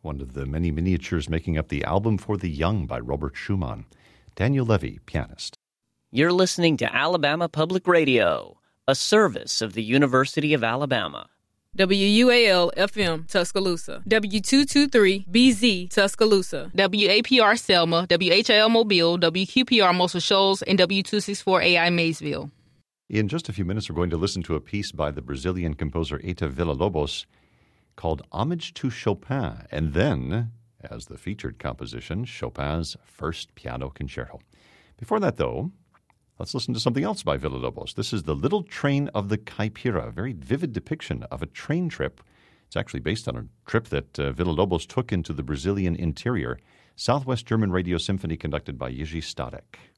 one of the many miniatures making up the Album for the Young by Robert Schumann. Daniel Levy, pianist. You're listening to Alabama Public Radio, a service of the University of Alabama. WUAL-FM, Tuscaloosa. W223-BZ, Tuscaloosa. WAPR Selma, WHIL Mobile, WQPR Muscle Shoals, and W264AI Maysville. In just a few minutes, we're going to listen to a piece by the Brazilian composer Eita Villa-Lobos called Homage to Chopin, and then, as the featured composition, Chopin's First Piano Concerto. Before that, though, let's listen to something else by Villa-Lobos. This is The Little Train of the Caipira, a very vivid depiction of a train trip. It's actually based on a trip that Villa-Lobos took into the Brazilian interior. Southwest German Radio Symphony conducted by Jiří Stadek.